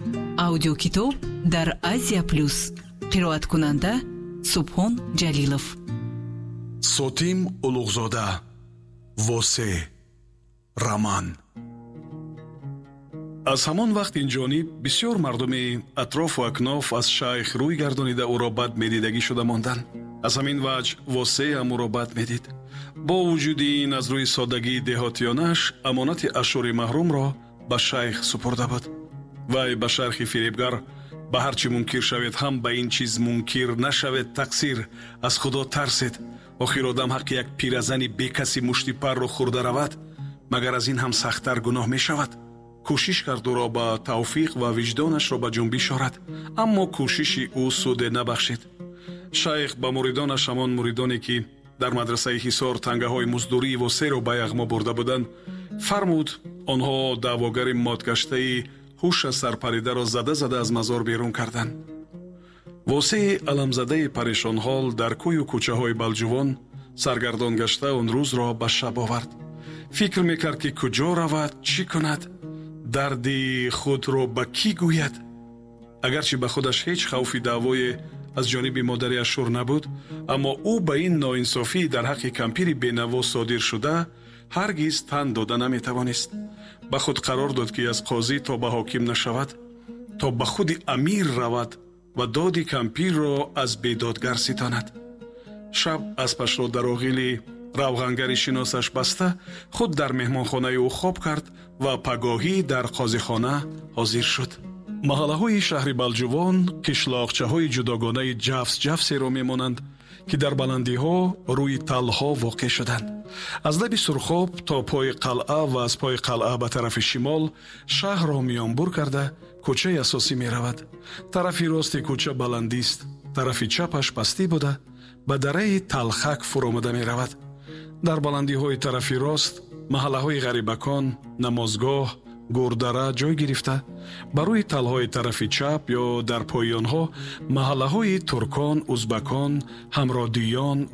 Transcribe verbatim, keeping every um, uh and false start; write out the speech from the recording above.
аудиокитоб дар Азия Плюс. қироат кунанда Субҳон Ҷалилов. Сотим Улуғзода. Восе. Роман. аз ҳамон вақт инҷониб бисёр мардуми атрофу акноф аз шайх рӯй гардонида ӯро бад медидагӣ шуда монданд. аз ҳамин ваҷ восе ҳам ӯро бад медид. бо вуҷуди ин аз рӯи соддагии деҳотиёнаш амонати ашури маҳрумро ба шайх супурда буд. вай ба шархи фиребгар ба ҳар чӣ мункир шавед ҳам ба ин чиз мункир нашавед тақсир аз худо тарсед. охир одам ҳаққи як пиразани бекаси мушти парро хӯрда равад, магар аз ин ҳам сахттар гуноҳ мешавад. кӯшиш кард ӯро ба тавфиқ ва виҷдонашро ба ҷунбиш орад, аммо кӯшиши ӯ суде набахшид. шайх ба муридонаш, ҳамон муридоне ки дар мадрасаи ҳисор тангаҳои муздурии восеро ба яғмо бурда буданд, фармуд онҳо даъвогари модгаштаи ҳуша сарпаридаро зада зада аз мазор берун карданд. восеи аламзадаи парешонҳол дар кӯю кӯчаҳои балҷувон саргардон гашта он рӯзро ба шаб овард. фикр мекард ки куҷо равад, чӣ кунад, дарди худро ба кӣ гӯяд. агарчи ба худаш ҳеҷ хавфи даъвое аз ҷониби модари ашур набуд, аммо ӯ ба ин ноинсофӣ дар ҳаққи кампири бенаво содир шуда ҳаргиз тан дода наметавонист. ба худ қарор дод ки аз қозӣ то ба ҳоким нашавад, то ба худи амир равад ва доди кампирро аз бедодгар ситонад. шаб аспашро дар оғили равғангари шиносаш баста худ дар меҳмонхонаи ӯ хоб кард ва пагоҳӣ дар қозихона ҳозир шуд. маҳаллаҳои шаҳри балҷувон қишлоқчаҳои ҷудогонаи ҷафс ҷафсеро мемонанд ки дар баландиҳо рӯи талҳо воқеъ шуданд. аз лаби сурхоб то пои қалъа ва аз пои қалъа ба тарафи шимол шаҳрро миёнбур карда кӯчаи асосӣ меравад. тарафи рости кӯча баландист, тарафи чапаш пастӣ буда ба дараи талхак фуромада меравад. дар баландиҳои тарафи рост маҳаллаҳои ғарибакон, намозгоҳ, гурдара ҷой гирифта, ба рӯи талҳои тарафи чап ё дар пои онҳо маҳаллаҳои туркон, узбакон, ҳамродиён